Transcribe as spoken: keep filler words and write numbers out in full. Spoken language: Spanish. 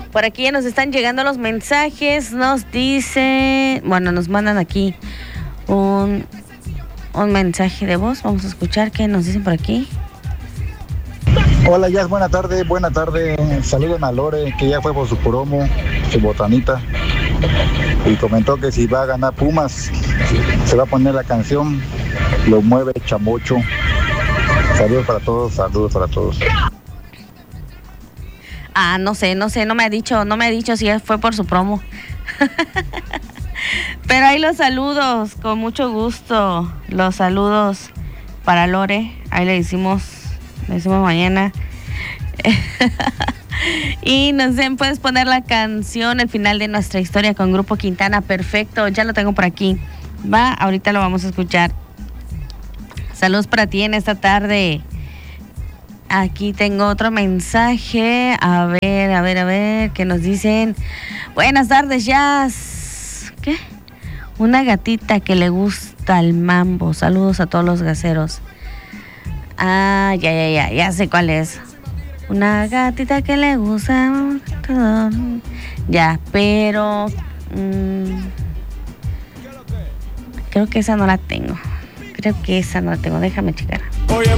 Por aquí ya nos están llegando los mensajes. Nos dice, bueno, nos mandan aquí un, un mensaje de voz. Vamos a escuchar qué nos dicen por aquí. Hola, Jazz, buena tarde, buena tarde. Saluden a Lore, que ya fue por su promo, su botanita. Y comentó que si va a ganar Pumas, se va a poner la canción Lo Mueve Chamocho. Saludos para todos, saludos para todos. Ah, no sé, no sé, no me ha dicho, no me ha dicho si fue por su promo. Pero ahí los saludos, con mucho gusto. Los saludos para Lore. Ahí le decimos, le decimos mañana. Y nos dicen, puedes poner la canción, el final de nuestra historia con Grupo Quintana. Perfecto, ya lo tengo por aquí. Va, ahorita lo vamos a escuchar. Saludos para ti en esta tarde. Aquí tengo otro mensaje. A ver, a ver, a ver, ¿qué nos dicen? Buenas tardes, Jazz. ¿Qué? Una gatita que le gusta el mambo. Saludos a todos los gaseros. Ah, ya, ya, ya, ya sé cuál es. Una gatita que le gusta todo. Ya, pero mmm, creo que esa no la tengo. Creo que esa no la tengo. Déjame checar. Oye,